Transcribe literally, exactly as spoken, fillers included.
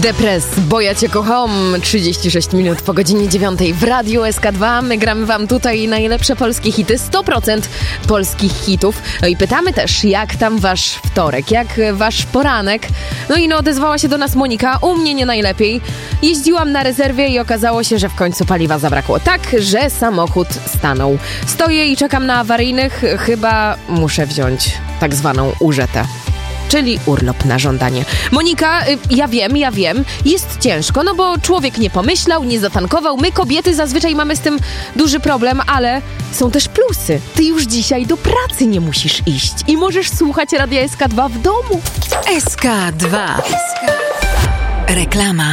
Depres, bo ja cię kocham. trzydzieści sześć minut po godzinie dziewiątej w Radiu S K dwa. My gramy wam tutaj najlepsze polskie hity, sto procent polskich hitów. No i pytamy też, jak tam wasz wtorek, jak wasz poranek. No i no odezwała się do nas Monika, u mnie nie najlepiej. Jeździłam na rezerwie i okazało się, że w końcu paliwa zabrakło. Tak, że samochód stanął. Stoję i czekam na awaryjnych, chyba muszę wziąć tak zwaną użetę. Czyli urlop na żądanie. Monika, ja wiem, ja wiem, jest ciężko, no bo człowiek nie pomyślał, nie zatankował. My, kobiety, zazwyczaj mamy z tym duży problem, ale są też plusy. Ty już dzisiaj do pracy nie musisz iść i możesz słuchać Radia S K dwa w domu. S K dwa. Reklama.